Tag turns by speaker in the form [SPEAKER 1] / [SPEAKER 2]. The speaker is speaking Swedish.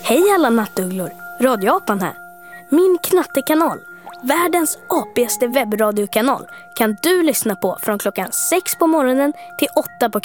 [SPEAKER 1] Hej alla nattugglor, Radioapan här. Min knattekanal, världens apigaste webbradiokanal, kan du lyssna på från klockan 6 på morgonen till 8 på kvällen.